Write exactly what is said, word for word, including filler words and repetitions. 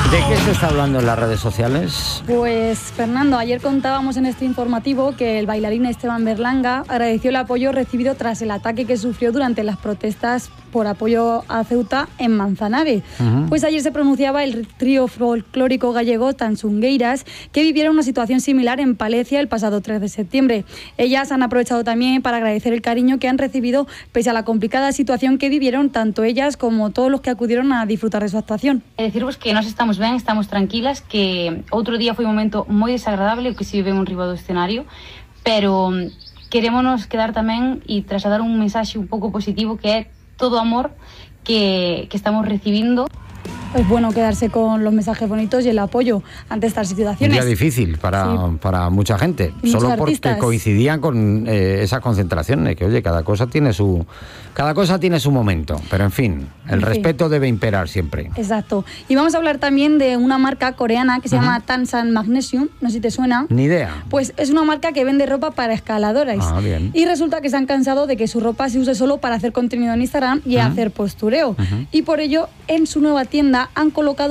¿De qué se está hablando en las redes sociales? Pues, Fernando, ayer contábamos en este informativo que el bailarín Esteban Berlanga agradeció el apoyo recibido tras el ataque que sufrió durante las protestas por apoyo a Ceuta en Manzanares. Uh-huh. Pues ayer se pronunciaba el trío folclórico gallego Tansungueiras, que vivieron una situación similar en Palencia el pasado tres de septiembre. Ellas han aprovechado también para agradecer el cariño que han recibido pese a la complicada situación que vivieron tanto ellas como todos los que acudieron a disfrutar de su actuación. Deciros que nós estamos ben, estamos tranquilas, que outro día foi un momento moi desagradable o que se vive en un riba do escenario, pero querémonos quedar tamén e trasladar un mensaxe un pouco positivo, que é todo o amor que, que estamos recibindo. Es bueno quedarse con los mensajes bonitos y el apoyo ante estas situaciones. Un día difícil para, sí. para mucha gente, y solo porque artistas. coincidían con eh, esas concentraciones, que oye, cada cosa tiene su cada cosa tiene su momento, pero en fin, el en respeto fin. debe imperar siempre. Exacto. Y vamos a hablar también de una marca coreana que se uh-huh. llama Tansan Magnesium, no sé si te suena. Ni idea. Pues es una marca que vende ropa para escaladoras. Ah, bien. Y resulta que se han cansado de que su ropa se use solo para hacer contenido en Instagram y uh-huh. hacer postureo. Uh-huh. Y por ello, en su nueva tienda han colocado